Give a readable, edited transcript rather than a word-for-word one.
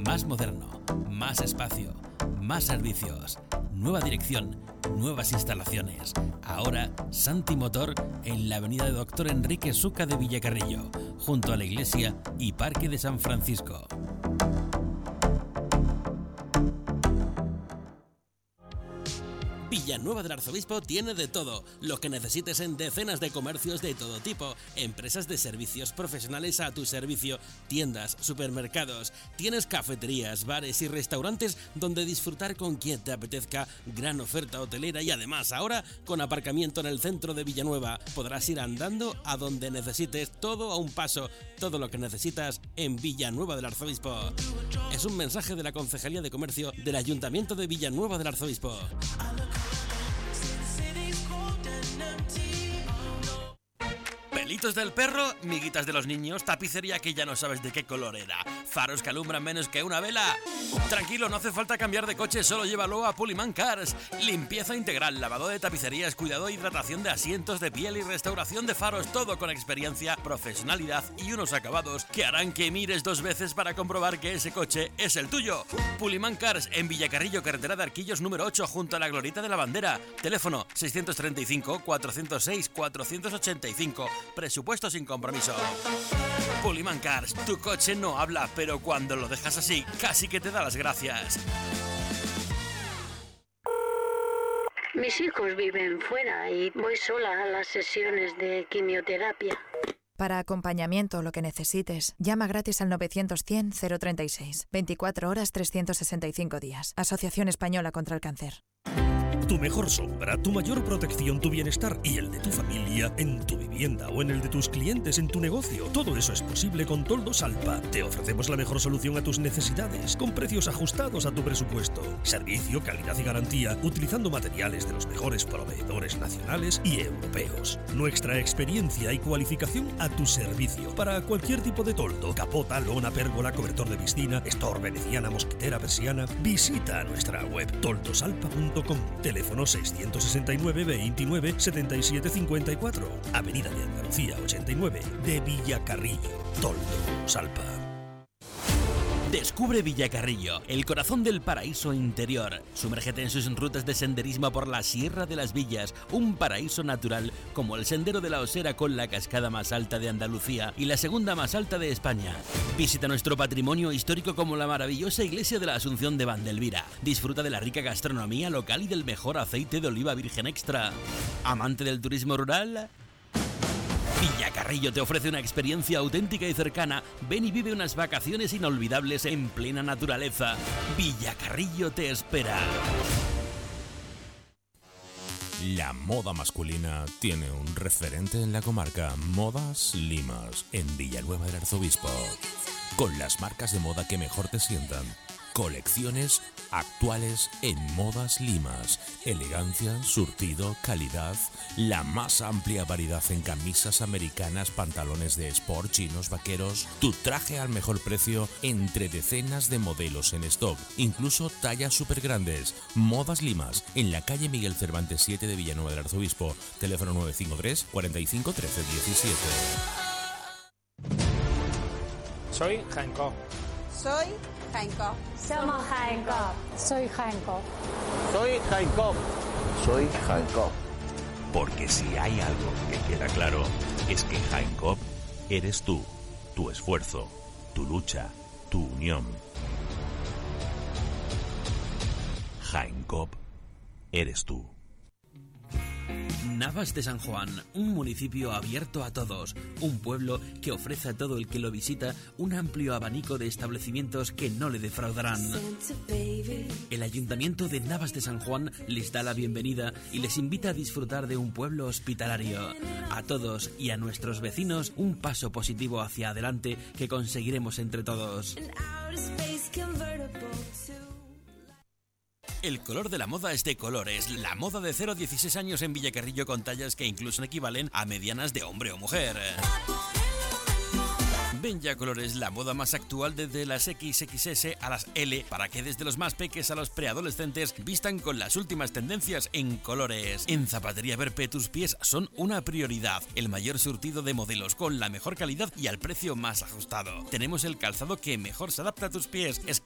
Más moderno, más espacio, más servicios, nueva dirección, nuevas instalaciones. Ahora, Santi Motor en la avenida de Doctor Enrique Suca de Villacarrillo, junto a la iglesia y Parque de San Francisco. Villanueva del Arzobispo tiene de todo, lo que necesites en decenas de comercios de todo tipo, empresas de servicios profesionales a tu servicio, tiendas, supermercados, tienes cafeterías, bares y restaurantes donde disfrutar con quien te apetezca, gran oferta hotelera y además ahora con aparcamiento en el centro de Villanueva podrás ir andando a donde necesites, todo a un paso, todo lo que necesitas en Villanueva del Arzobispo. Es un mensaje de la Concejalía de Comercio del Ayuntamiento de Villanueva del Arzobispo. Pelitos del perro, miguitas de los niños, tapicería que ya no sabes de qué color era, faros que alumbran menos que una vela. Tranquilo, no hace falta cambiar de coche, solo llévalo a Pullman Cars. Limpieza integral, lavado de tapicerías, cuidado e hidratación de asientos de piel y restauración de faros, todo con experiencia, profesionalidad y unos acabados que harán que mires dos veces para comprobar que ese coche es el tuyo. Pullman Cars en Villacarrillo, carretera de Arquillos número 8, junto a la Glorieta de la Bandera. Teléfono 635 406 485. Presupuesto sin compromiso. Pullman Cars, tu coche no habla, pero cuando lo dejas así, casi que te da las gracias. Mis hijos viven fuera y voy sola a las sesiones de quimioterapia. Para acompañamiento o lo que necesites, llama gratis al 900-100-036. 24 horas, 365 días. Asociación Española contra el Cáncer. Tu mejor sombra, tu mayor protección, tu bienestar y el de tu familia en tu vivienda o en el de tus clientes en tu negocio. Todo eso es posible con Toldos Alpa. Te ofrecemos la mejor solución a tus necesidades, con precios ajustados a tu presupuesto. Servicio, calidad y garantía, utilizando materiales de los mejores proveedores nacionales y europeos. Nuestra experiencia y cualificación a tu servicio para cualquier tipo de toldo, capota, lona, pérgola, cobertor de piscina, store, veneciana, mosquitera, persiana. Visita nuestra web toldosalpa.com. Teléfono 669 29 77 54. Avenida de Andalucía 89 de Villacarrillo. Toldos Alpa. Descubre Villacarrillo, el corazón del paraíso interior. Sumérgete en sus rutas de senderismo por la Sierra de las Villas, un paraíso natural como el Sendero de la Osera con la cascada más alta de Andalucía y la segunda más alta de España. Visita nuestro patrimonio histórico como la maravillosa iglesia de la Asunción de Vandelvira. Disfruta de la rica gastronomía local y del mejor aceite de oliva virgen extra. ¿Amante del turismo rural? Villacarrillo te ofrece una experiencia auténtica y cercana. Ven y vive unas vacaciones inolvidables en plena naturaleza. Villacarrillo te espera. La moda masculina tiene un referente en la comarca, Modas Limas, en Villanueva del Arzobispo. Con las marcas de moda que mejor te sientan. Colecciones actuales en Modas Limas. Elegancia, surtido, calidad. La más amplia variedad en camisas americanas, pantalones de sport, chinos, vaqueros. Tu traje al mejor precio entre decenas de modelos en stock. Incluso tallas súper grandes. Modas Limas, en la calle Miguel Cervantes 7 de Villanueva del Arzobispo. Teléfono 953 45 13 17. Soy Hancock. Soy Hancock. Somos Hancock. Soy Hancock. Soy Hancock. Soy Hancock. Porque si hay algo que queda claro, es que Hancock eres tú, tu esfuerzo, tu lucha, tu unión. Hancock eres tú. Navas de San Juan, un municipio abierto a todos, un pueblo que ofrece a todo el que lo visita un amplio abanico de establecimientos que no le defraudarán. El Ayuntamiento de Navas de San Juan les da la bienvenida y les invita a disfrutar de un pueblo hospitalario. A todos y a nuestros vecinos, un paso positivo hacia adelante que conseguiremos entre todos. El color de la moda es de colores. La moda de 0 a 16 años en Villacarrillo con tallas que incluso equivalen a medianas de hombre o mujer. Ven ya Colores, la moda más actual desde las XXS a las L, para que desde los más peques a los preadolescentes vistan con las últimas tendencias en colores. En Zapatería Verpe tus pies son una prioridad. El mayor surtido de modelos con la mejor calidad y al precio más ajustado. Tenemos el calzado que mejor se adapta a tus pies.